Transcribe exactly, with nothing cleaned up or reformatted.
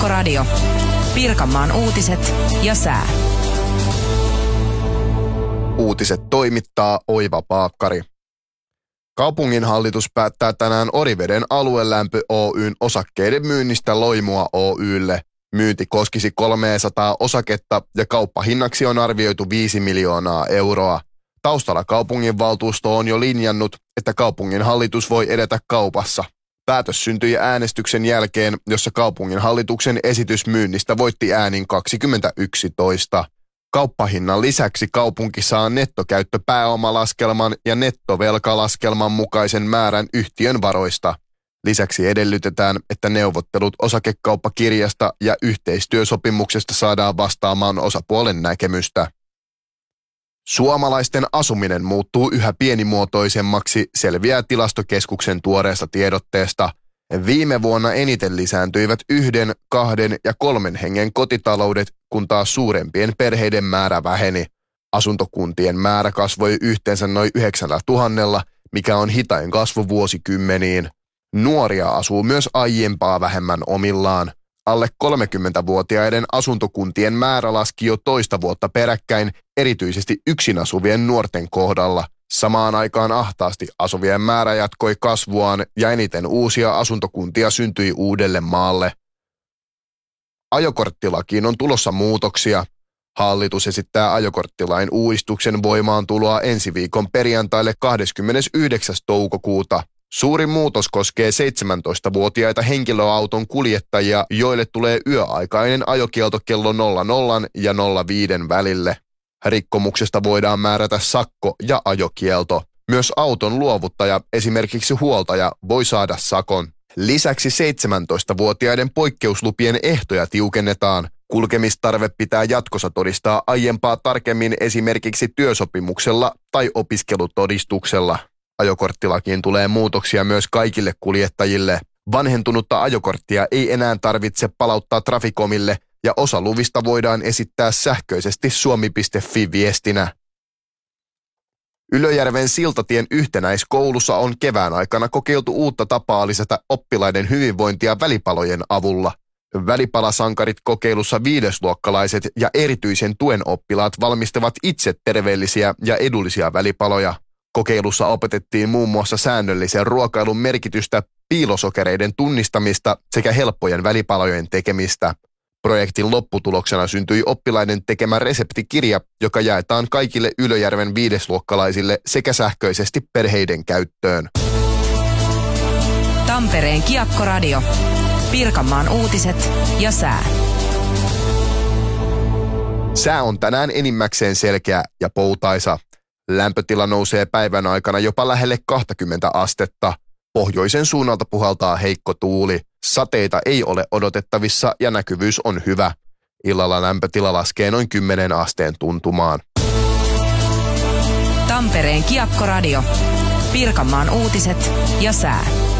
Kiekkoradio. Pirkanmaan uutiset ja sää. Uutiset toimittaa Oiva Paakkari. Kaupunginhallitus päättää tänään Oriveden aluelämpö Oy:n osakkeiden myynnistä Loimua Oy:lle. Myynti koskisi kolmesataa osaketta ja kauppahinnaksi on arvioitu viisi miljoonaa euroa. Taustalla kaupunginvaltuusto on jo linjannut, että kaupunginhallitus voi edetä kaupassa. Päätös syntyi äänestyksen jälkeen, jossa kaupunginhallituksen esitys myynnistä voitti äänin kaksikymmentäyksi toista. Kauppahinnan lisäksi kaupunki saa nettokäyttöpääomalaskelman ja nettovelkalaskelman mukaisen määrän yhtiön varoista. Lisäksi edellytetään, että neuvottelut osakekauppakirjasta ja yhteistyösopimuksesta saadaan vastaamaan osapuolen näkemystä. Suomalaisten asuminen muuttuu yhä pienimuotoisemmaksi, selviää Tilastokeskuksen tuoreesta tiedotteesta. Viime vuonna eniten lisääntyivät yhden, kahden ja kolmen hengen kotitaloudet, kun taas suurempien perheiden määrä väheni. Asuntokuntien määrä kasvoi yhteensä noin yhdeksällä tuhannella, mikä on hitain kasvu vuosikymmeniin. Nuoria asuu myös aiempaa vähemmän omillaan. Alle kolmekymmentävuotiaiden asuntokuntien määrä laski jo toista vuotta peräkkäin, erityisesti yksin asuvien nuorten kohdalla. Samaan aikaan ahtaasti asuvien määrä jatkoi kasvuaan ja eniten uusia asuntokuntia syntyi uudelle maalle. Ajokorttilakiin on tulossa muutoksia. Hallitus esittää ajokorttilain uudistuksen voimaantuloa ensi viikon perjantaille kahdeskymmenesyhdeksäs toukokuuta. Suuri muutos koskee seitsemäntoistavuotiaita henkilöauton kuljettajia, joille tulee yöaikainen ajokielto kello nolla nolla ja nolla viisi välille. Rikkomuksesta voidaan määrätä sakko ja ajokielto. Myös auton luovuttaja, esimerkiksi huoltaja, voi saada sakon. Lisäksi seitsemäntoistavuotiaiden poikkeuslupien ehtoja tiukennetaan. Kulkemistarve pitää jatkossa todistaa aiempaa tarkemmin esimerkiksi työsopimuksella tai opiskelutodistuksella. Ajokorttilakiin tulee muutoksia myös kaikille kuljettajille. Vanhentunutta ajokorttia ei enää tarvitse palauttaa Traficomille ja osa luvista voidaan esittää sähköisesti suomi piste fi-viestinä. Ylöjärven Siltatien yhtenäiskoulussa on kevään aikana kokeiltu uutta tapaa lisätä oppilaiden hyvinvointia välipalojen avulla. Välipalasankarit kokeilussa viidesluokkalaiset ja erityisen tuen oppilaat valmistavat itse terveellisiä ja edullisia välipaloja. Kokeilussa opetettiin muun muassa säännöllisen ruokailun merkitystä, piilosokereiden tunnistamista sekä helppojen välipalojen tekemistä. Projektin lopputuloksena syntyi oppilaiden tekemä reseptikirja, joka jaetaan kaikille Ylöjärven viidesluokkalaisille sekä sähköisesti perheiden käyttöön. Tampereen Kiekkoradio. Pirkanmaan uutiset ja sää. Sää on tänään enimmäkseen selkeä ja poutaisa. Lämpötila nousee päivän aikana jopa lähelle kaksikymmentä astetta. Pohjoisen suunnalta puhaltaa heikko tuuli. Sateita ei ole odotettavissa ja näkyvyys on hyvä. Illalla lämpötila laskee noin kymmenen asteen tuntumaan. Tampereen Kiekkoradio. Pirkanmaan uutiset ja sää.